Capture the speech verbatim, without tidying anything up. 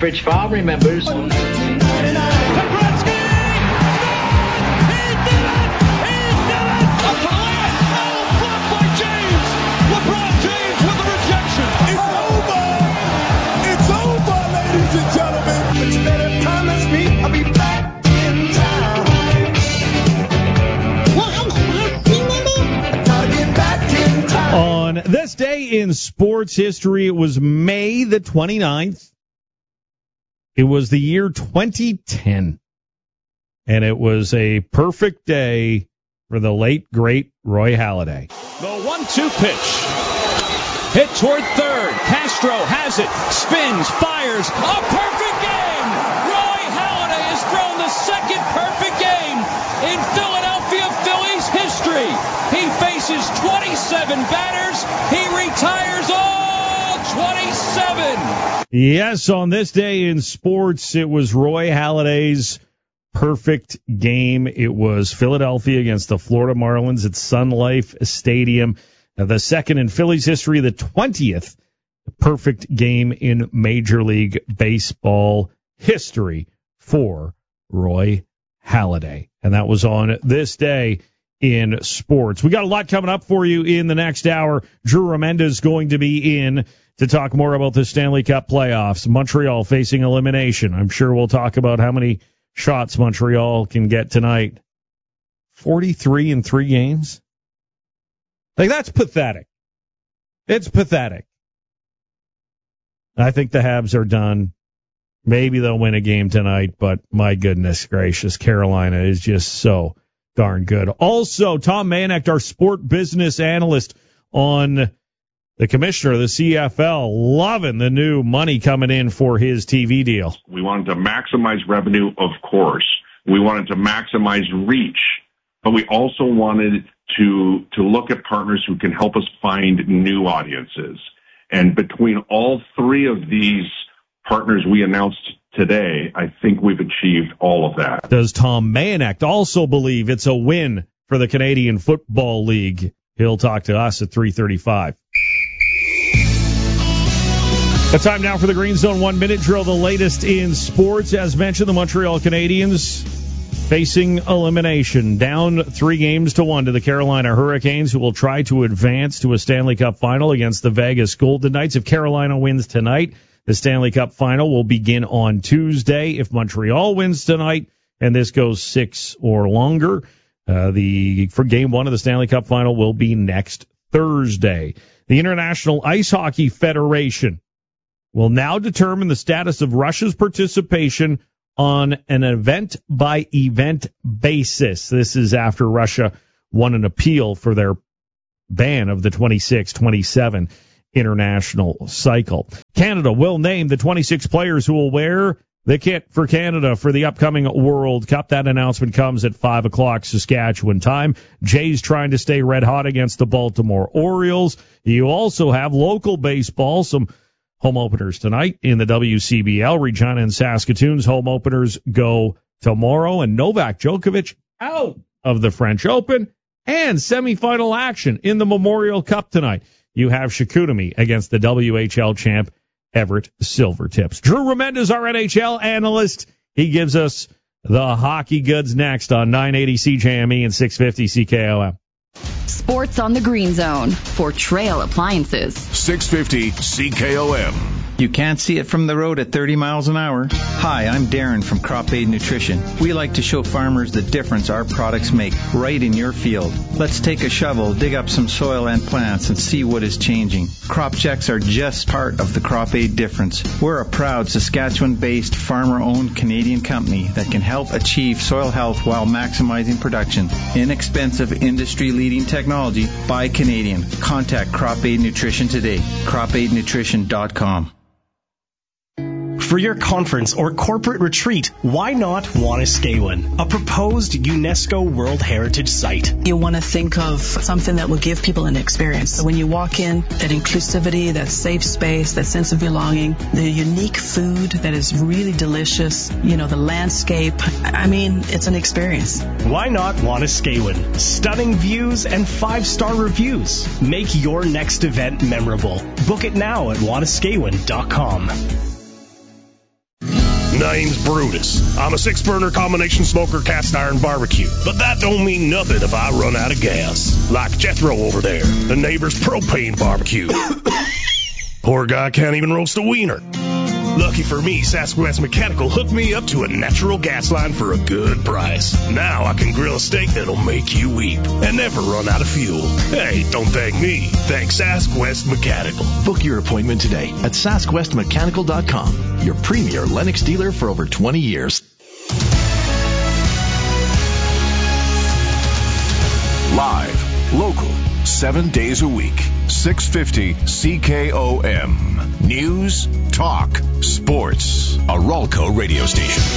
Fritz Favre remembers. On this day in sports history, it was May the twenty-ninth. It was the year twenty ten. And it was a perfect day for the late, great Roy Halladay. The one two pitch. Hit toward third. Castro has it. Spins. Fires. A perfect game. Roy Halladay has thrown the second perfect game in Philadelphia Phillies history. He faces twenty-seven batters. He retires all twenty-seven. Yes, on this day in sports, it was Roy Halladay's perfect game. It was Philadelphia against the Florida Marlins at Sun Life Stadium. The second in Phillies history, the twentieth perfect game in Major League Baseball history for Roy Halladay. And that was on this day in sports. We got a lot coming up for you in the next hour. Drew Remenda is going to be in to talk more about the Stanley Cup playoffs. Montreal facing elimination. I'm sure we'll talk about how many shots Montreal can get tonight. forty-three in three games? Like, that's pathetic. It's pathetic. I think the Habs are done. Maybe they'll win a game tonight, but my goodness gracious, Carolina is just so darn good. Also, Tom Mayenknecht, our sport business analyst on the commissioner of the C F L, loving the new money coming in for his T V deal. We wanted to maximize revenue, of course. We wanted to maximize reach, but we also wanted to to look at partners who can help us find new audiences. And between all three of these partners we announced today, I think we've achieved all of that. Does Tom Mayenknecht also believe it's a win for the Canadian Football League? He'll talk to us at three thirty-five. The time now for the Green Zone one-minute drill, the latest in sports. As mentioned, the Montreal Canadiens facing elimination, down three games to one to the Carolina Hurricanes, who will try to advance to a Stanley Cup final against the Vegas Golden Knights. If Carolina wins tonight, the Stanley Cup final will begin on Tuesday. If Montreal wins tonight, and this goes six or longer, uh, the for game one of the Stanley Cup final will be next Thursday. The International Ice Hockey Federation will now determine the status of Russia's participation on an event-by-event basis. This is after Russia won an appeal for their ban of the twenty-six twenty-seven international cycle. Canada will name the twenty-six players who will wear the kit for Canada for the upcoming World Cup. That announcement comes at five o'clock Saskatchewan time. Jays trying to stay red hot against the Baltimore Orioles. You also have local baseball, some home openers tonight in the W C B L. Regina and Saskatoon's home openers go tomorrow, and Novak Djokovic out of the French Open, and semifinal action in the Memorial Cup tonight. You have Chicoutimi against the W H L champ Everett Silvertips. Drew Remenda is our N H L analyst. He gives us the hockey goods next on nine eighty C J M E and six fifty C K O M. Sports on the Green Zone for Trail Appliances. six fifty C K O M. You can't see it from the road at thirty miles an hour. Hi, I'm Darren from Crop Aid Nutrition. We like to show farmers the difference our products make right in your field. Let's take a shovel, dig up some soil and plants, and see what is changing. Crop checks are just part of the Crop Aid difference. We're a proud Saskatchewan-based, farmer-owned Canadian company that can help achieve soil health while maximizing production. Inexpensive, industry-leading technology by Canadian. Contact Crop Aid Nutrition today. crop aid nutrition dot com. For your conference or corporate retreat, why not Wanuskewin, a proposed UNESCO World Heritage Site? You want to think of something that will give people an experience. So when you walk in, that inclusivity, that safe space, that sense of belonging, the unique food that is really delicious, you know, the landscape. I mean, it's an experience. Why not Wanuskewin? Stunning views and five-star reviews. Make your next event memorable. Book it now at wanuskewin dot com. Name's Brutus. I'm a six-burner combination smoker cast iron barbecue. But that don't mean nothing if I run out of gas. Like Jethro over there, the neighbor's propane barbecue. Poor guy can't even roast a wiener. Lucky for me, Sasquatch Mechanical hooked me up to a natural gas line for a good price. Now I can grill a steak that'll make you weep and never run out of fuel. Hey, don't thank me. Thank Sasquatch Mechanical. Book your appointment today at Sasquatch Mechanical dot com, your premier Lennox dealer for over twenty years. Live, local, seven days a week. six fifty C K O M. News, talk, sports. A Ralco radio station.